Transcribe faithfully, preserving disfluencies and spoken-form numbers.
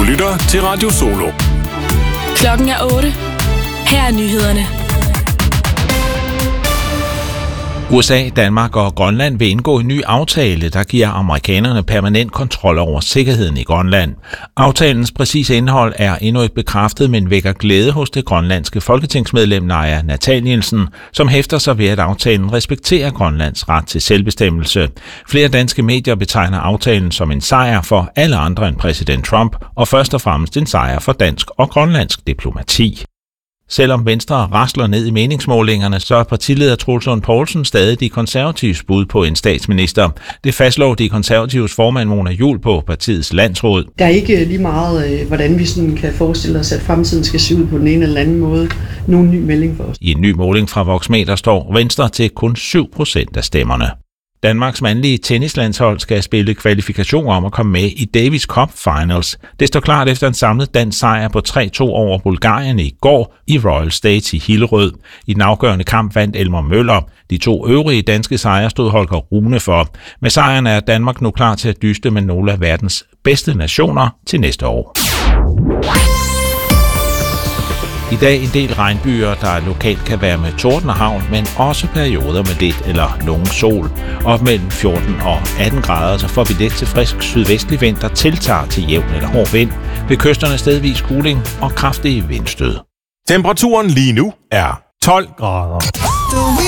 lytter til Radio Solo. Klokken er otte. Her er nyhederne. U S A, Danmark og Grønland vil indgå en ny aftale, der giver amerikanerne permanent kontrol over sikkerheden i Grønland. Aftalens præcise indhold er endnu ikke bekræftet, men vækker glæde hos det grønlandske folketingsmedlem Naja Nathanielsen, som hæfter sig ved, at aftalen respekterer Grønlands ret til selvbestemmelse. Flere danske medier betegner aftalen som en sejr for alle andre end præsident Trump, og først og fremmest en sejr for dansk og grønlandsk diplomati. Selvom Venstre rasler ned i meningsmålingerne, så er partileder Troels Lund Poulsen stadig de konservatives bud på en statsminister. Det fastslår de konservatives formand Mona Juul på partiets landsråd. Der er ikke lige meget, hvordan vi sådan kan forestille os, at fremtiden skal se ud på den ene eller anden måde. Nogen ny melding for os. I en ny måling fra Voxmeter står Venstre til kun syv procent af stemmerne. Danmarks mandlige tennislandshold skal spille kvalifikationer om at komme med i Davis Cup Finals. Det står klart efter en samlet dansk sejr på tre to over Bulgarien i går i Royal States i Hillerød. I den afgørende kamp vandt Elmer Møller. De to øvrige danske sejre stod Holger Rune for. Med sejren er Danmark nu klar til at dyste med nogle af verdens bedste nationer til næste år. I dag en del regnbyer, der lokalt kan være med torden og hagl, men også perioder med lidt eller nogen sol. Op mellem fjorten og atten grader, så får vi let til frisk sydvestlig vind, der tiltager til jævn eller hård vind. Ved kysterne stedvis kuling og kraftige vindstød. Temperaturen lige nu er tolv grader.